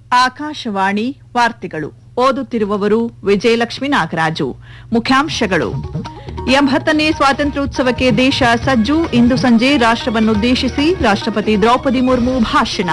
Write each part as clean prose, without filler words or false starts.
ಆಕಾಶವಾಣಿ ವಾರ್ತೆಗಳು ಓದುತ್ತಿರುವವರು ವಿಜಯಲಕ್ಷ್ಮಿ ನಾಗರಾಜು. ಮುಖ್ಯಾಂಶಗಳು: 80ನೇ ಸ್ವಾತಂತ್ರ್ಯೋತ್ಸವಕ್ಕೆ ದೇಶ ಸಜ್ಜು. ಇಂದು ಸಂಜೆ ರಾಷ್ಟ್ರವನ್ನುದ್ದೇಶಿಸಿ ರಾಷ್ಟ್ರಪತಿ ದ್ರೌಪದಿ ಮುರ್ಮು ಭಾಷಣ.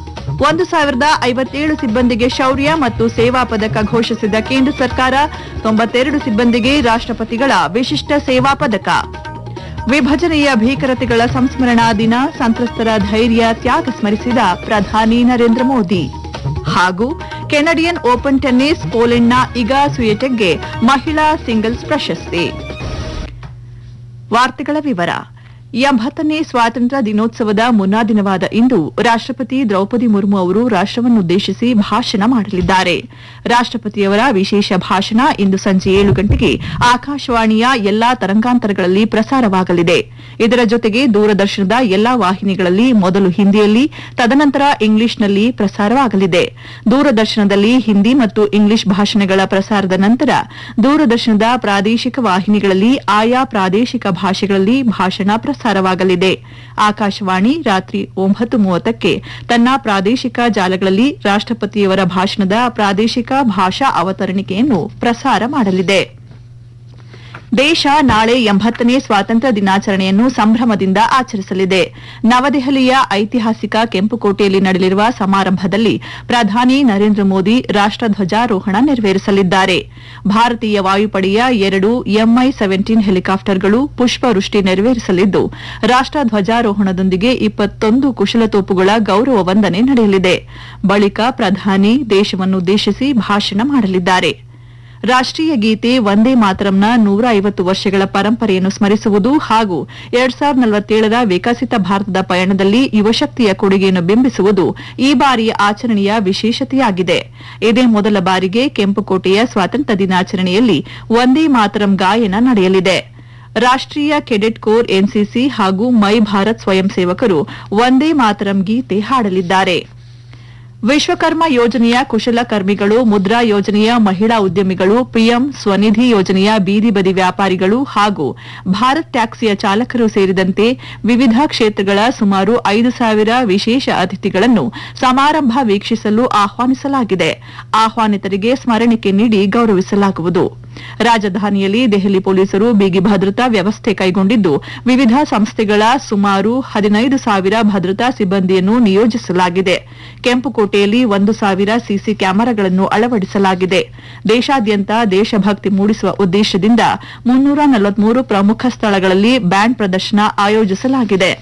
1057 ಸಿಬ್ಬಂದಿಗೆ ಶೌರ್ಯ ಮತ್ತು ಸೇವಾ ಪದಕ ಘೋಷಿಸಿದ ಕೇಂದ್ರ ಸರ್ಕಾರ. 92 ಸಿಬ್ಬಂದಿಗೆ ರಾಷ್ಟ್ರಪತಿಗಳ ವಿಶಿಷ್ಟ ಸೇವಾ ಪದಕ. ವಿಭಜನೆಯ ಭೀಕರತೆಗಳ ಸಂಸ್ಮರಣಾ ದಿನ. ಸಂತ್ರಸ್ತರ ಧೈರ್ಯ ತ್ಯಾಗ ಸ್ಮರಿಸಿದ ಪ್ರಧಾನಿ ನರೇಂದ್ರ ಮೋದಿ. ಹಾಗೂ ಕೆನಡಿಯನ್ ಓಪನ್ ಟೆನ್ನಿಸ್, ಪೋಲೆಂಡ್ನ ಇಗಾ ಸ್ವಿಯೆಟೆಕ್ಗೆ ಮಹಿಳಾ ಸಿಂಗಲ್ಸ್ ಪ್ರಶಸ್ತಿ. ವಾರ್ತೆಗಳ ವಿವರ. 80ನೇ ಸ್ವಾತಂತ್ರ್ಯ ದಿನೋತ್ಸವದ ಮುನ್ನಾ ದಿನವಾದ ಇಂದು ರಾಷ್ಟ್ರಪತಿ ದ್ರೌಪದಿ ಮುರ್ಮು ಅವರು ರಾಷ್ಟ್ರವನ್ನುದ್ದೇಶಿಸಿ ಭಾಷಣ ಮಾಡಲಿದ್ದಾರೆ. ರಾಷ್ಟ್ರಪತಿಯವರ ವಿಶೇಷ ಭಾಷಣ ಇಂದು ಸಂಜೆ 7 ಗಂಟೆಗೆ ಆಕಾಶವಾಣಿಯ ಎಲ್ಲಾ ತರಂಗಾಂತರಗಳಲ್ಲಿ ಪ್ರಸಾರವಾಗಲಿದೆ. ಇದರ ಜೊತೆಗೆ ದೂರದರ್ಶನದ ಎಲ್ಲಾ ವಾಹಿನಿಗಳಲ್ಲಿ ಮೊದಲು ಹಿಂದಿಯಲ್ಲಿ, ತದನಂತರ ಇಂಗ್ಲಿಷ್ನಲ್ಲಿ ಪ್ರಸಾರವಾಗಲಿದೆ. ದೂರದರ್ಶನದಲ್ಲಿ ಹಿಂದಿ ಮತ್ತು ಇಂಗ್ಲಿಷ್ ಭಾಷಣಗಳ ಪ್ರಸಾರದ ನಂತರ ದೂರದರ್ಶನದ ಪ್ರಾದೇಶಿಕ ವಾಹಿನಿಗಳಲ್ಲಿ ಆಯಾ ಪ್ರಾದೇಶಿಕ ಭಾಷೆಗಳಲ್ಲಿ ಭಾಷಣ ಪ್ರಸಾರವಾಗಲಿದೆ. ಆಕಾಶವಾಣಿ ರಾತ್ರಿ 9:30ಕ್ಕೆ ತನ್ನ ಪ್ರಾದೇಶಿಕ ಜಾಲಗಳಲ್ಲಿ ರಾಷ್ಟ್ರಪತಿಯವರ ಭಾಷಣದ ಪ್ರಾದೇಶಿಕ ಭಾಷಾ ಅವತರಣಿಕೆಯನ್ನು ಪ್ರಸಾರ ಮಾಡಲಿದೆ. ದೇಶ ನಾಳೆ 80ನೇ ಸ್ವಾತಂತ್ರ್ಯ ದಿನಾಚರಣೆಯನ್ನು ಸಂಭ್ರಮದಿಂದ ಆಚರಿಸಲಿದೆ. ನವದೆಹಲಿಯ ಐತಿಹಾಸಿಕ ಕೆಂಪುಕೋಟೆಯಲ್ಲಿ ನಡೆಯಲಿರುವ ಸಮಾರಂಭದಲ್ಲಿ ಪ್ರಧಾನಿ ನರೇಂದ್ರ ಮೋದಿ ರಾಷ್ಟ್ರಧ್ವಜಾರೋಹಣ ನೆರವೇರಿಸಲಿದ್ದಾರೆ. ಭಾರತೀಯ ವಾಯುಪಡೆಯ 2 Mi-17 ಹೆಲಿಕಾಪ್ಟರ್ಗಳು ಪುಷ್ಪವೃಷ್ಟಿ ನೆರವೇರಿಸಲಿದ್ದು, ರಾಷ್ಟ್ರಧ್ವಜಾರೋಹಣದೊಂದಿಗೆ 21 ಕುಶಲತೋಪುಗಳ ಗೌರವ ವಂದನೆ ನಡೆಯಲಿದೆ. ಬಳಿಕ ಪ್ರಧಾನಿ ದೇಶವನ್ನುದ್ದೇಶಿಸಿ ಭಾಷಣ ಮಾಡಲಿದ್ದಾರೆ. ರಾಷ್ಟೀಯ ಗೀತೆ ವಂದೇ ಮಾತರಂನ 150 ವರ್ಷಗಳ ಪರಂಪರೆಯನ್ನು ಸ್ಮರಿಸುವುದು ಹಾಗೂ 2047ರ ವಿಕಸಿತ ಭಾರತದ ಪಯಣದಲ್ಲಿ ಯುವಶಕ್ತಿಯ ಕೊಡುಗೆಯನ್ನು ಬಿಂಬಿಸುವುದು ಈ ಬಾರಿಯ ಆಚರಣೆಯ ವಿಶೇಷತೆಯಾಗಿದೆ. ಇದೇ ಮೊದಲ ಬಾರಿಗೆ ಕೆಂಪುಕೋಟೆಯ ಸ್ವಾತಂತ್ರ್ಯ ದಿನಾಚರಣೆಯಲ್ಲಿ ವಂದೇ ಮಾತರಂ ಗಾಯನ ನಡೆಯಲಿದೆ. ರಾಷ್ಟೀಯ ಕೆಡೆಟ್ ಕೋರ್ ಎನ್ಸಿಸಿ ಹಾಗೂ ಮೈ ಭಾರತ್ ಸ್ವಯಂ ಸೇವಕರು ವಂದೇ ಮಾತರಂ ಗೀತೆ ಹಾಡಲಿದ್ದಾರೆ. ವಿಶ್ವಕರ್ಮ ಯೋಜನೆಯ ಕುಶಲಕರ್ಮಿಗಳು, ಮುದ್ರಾ ಯೋಜನೆಯ ಮಹಿಳಾ ಉದ್ಯಮಿಗಳು, ಪಿಎಂ ಸ್ವನಿಧಿ ಯೋಜನೆಯ ಬೀದಿ ಬದಿ ವ್ಯಾಪಾರಿಗಳು ಹಾಗೂ ಭಾರತ್ ಟ್ಯಾಕ್ಸಿಯ ಚಾಲಕರು ಸೇರಿದಂತೆ ವಿವಿಧ ಕ್ಷೇತ್ರಗಳ ಸುಮಾರು 5,000 ವಿಶೇಷ ಅತಿಥಿಗಳನ್ನು ಸಮಾರಂಭ ವೀಕ್ಷಿಸಲು ಆಹ್ವಾನಿಸಲಾಗಿದೆ. ಆಹ್ವಾನಿತರಿಗೆ ಸ್ಮರಣಿಕೆ ನೀಡಿ ಗೌರವಿಸಲಾಗುವುದು. ರಾಜಧಾನಿಯಲ್ಲಿ ದೆಹಲಿ ಪೊಲೀಸರು ಬಿಗಿ ಭದ್ರತಾ ವ್ಯವಸ್ಥೆ ಕೈಗೊಂಡಿದ್ದು, ವಿವಿಧ ಸಂಸ್ಥೆಗಳ ಸುಮಾರು 15,000 ಭದ್ರತಾ ಸಿಬ್ಬಂದಿಯನ್ನು ನಿಯೋಜಿಸಲಾಗಿದೆ. ಕೆಂಪುಕೋಟೆಯಲ್ಲಿ 1,000 ಸಿಸಿ ಕ್ಯಾಮೆರಾಗಳನ್ನು ಅಳವಡಿಸಲಾಗಿದೆ. ದೇಶಾದ್ಯಂತ ದೇಶಭಕ್ತಿ ಮೂಡಿಸುವ ಉದ್ದೇಶದಿಂದ 343 ಪ್ರಮುಖ ಸ್ಥಳಗಳಲ್ಲಿ ಬ್ಯಾಂಡ್ ಪ್ರದರ್ಶನ ಆಯೋಜಿಸಲಾಗಿದೆ.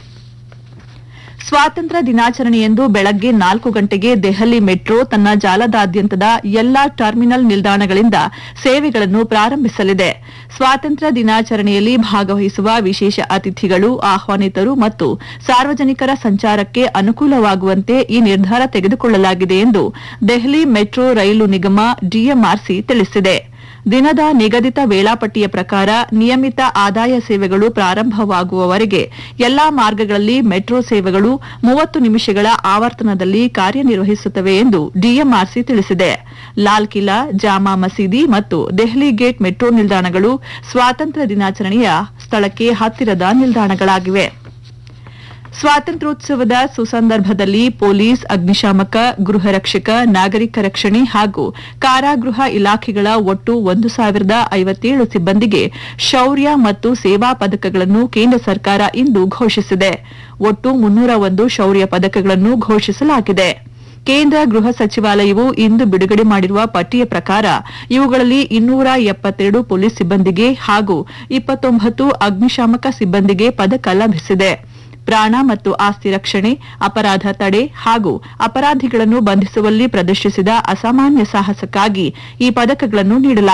ಸ್ವಾತಂತ್ರ್ಯ ದಿನಾಚರಣೆಯಂದು ಬೆಳಗ್ಗೆ 4 ಗಂಟೆಗೆ ದೆಹಲಿ ಮೆಟ್ರೋ ತನ್ನ ಜಾಲದಾದ್ಯಂತದ ಎಲ್ಲಾ ಟರ್ಮಿನಲ್ ನಿಲ್ದಾಣಗಳಿಂದ ಸೇವೆಗಳನ್ನು ಪ್ರಾರಂಭಿಸಲಿದೆ. ಸ್ವಾತಂತ್ರ್ಯ ದಿನಾಚರಣೆಯಲ್ಲಿ ಭಾಗವಹಿಸುವ ವಿಶೇಷ ಅತಿಥಿಗಳು, ಆಹ್ವಾನಿತರು ಮತ್ತು ಸಾರ್ವಜನಿಕರ ಸಂಚಾರಕ್ಕೆ ಅನುಕೂಲವಾಗುವಂತೆ ಈ ನಿರ್ಧಾರ ತೆಗೆದುಕೊಳ್ಳಲಾಗಿದೆ ಎಂದು ದೆಹಲಿ ಮೆಟ್ರೋ ರೈಲು ನಿಗಮ ಡಿಎಂಆರ್ಸಿ ತಿಳಿಸಿದೆ. ದಿನದ ನಿಗದಿತ ವೇಳಾಪಟ್ಟಿಯ ಪ್ರಕಾರ ನಿಯಮಿತ ಆದಾಯ ಸೇವೆಗಳು ಪ್ರಾರಂಭವಾಗುವವರೆಗೆ ಎಲ್ಲಾ ಮಾರ್ಗಗಳಲ್ಲಿ ಮೆಟ್ರೋ ಸೇವೆಗಳು 30 ನಿಮಿಷಗಳ ಆವರ್ತನದಲ್ಲಿ ಕಾರ್ಯನಿರ್ವಹಿಸುತ್ತವೆ ಎಂದು ಡಿಎಂಆರ್ಸಿ ತಿಳಿಸಿದೆ. ಲಾಲ್ ಕಿಲಾ, ಜಾಮಾ ಮಸೀದಿ ಮತ್ತು ದೆಹಲಿ ಗೇಟ್ ಮೆಟ್ರೋ ನಿಲ್ದಾಣಗಳು ಸ್ವಾತಂತ್ರ್ಯ ದಿನಾಚರಣೆಯ ಸ್ಥಳಕ್ಕೆ ಹತ್ತಿರದ ನಿಲ್ದಾಣಗಳಾಗಿವೆ. ಸ್ವಾತಂತ್ರ್ಯೋತ್ಸವದ ಸುಸಂದರ್ಭದಲ್ಲಿ ಪೊಲೀಸ್, ಅಗ್ನಿಶಾಮಕ, ಗೃಹ ರಕ್ಷಕ, ನಾಗರಿಕ ರಕ್ಷಣೆ ಹಾಗೂ ಕಾರಾಗೃಹ ಇಲಾಖೆಗಳ ಒಟ್ಟು 1057 ಸಿಬ್ಬಂದಿಗೆ ಶೌರ್ಯ ಮತ್ತು ಸೇವಾ ಪದಕಗಳನ್ನು ಕೇಂದ್ರ ಸರ್ಕಾರ ಇಂದು ಘೋಷಿಸಿದೆ. ಒಟ್ಟು 301 ಶೌರ್ಯ ಪದಕಗಳನ್ನು ಘೋಷಿಸಲಾಗಿದೆ. ಕೇಂದ್ರ ಗೃಹ ಸಚಿವಾಲಯವು ಇಂದು ಬಿಡುಗಡೆ ಮಾಡಿರುವ ಪಟ್ಟಿಯ ಪ್ರಕಾರ ಇವುಗಳಲ್ಲಿ 272 ಪೊಲೀಸ್ ಸಿಬ್ಬಂದಿಗೆ ಹಾಗೂ 29 ಅಗ್ನಿಶಾಮಕ ಸಿಬ್ಬಂದಿಗೆ ಪದಕ ಲಭಿಸಿದೆ. ಪ್ರಾಣ ಮತ್ತು ಆಸ್ತಿ ರಕ್ಷಣೆ, ಅಪರಾಧ ತಡೆ ಹಾಗೂ ಅಪರಾಧಿಗಳನ್ನು ಬಂಧಿಸುವಲ್ಲಿ ಪ್ರದರ್ಶಿಸಿದ ಅಸಾಮಾನ್ಯ ಸಾಹಸಕ್ಕಾಗಿ ಈ ಪದಕಗಳನ್ನು ನೀಡಲಾಗಿದೆ.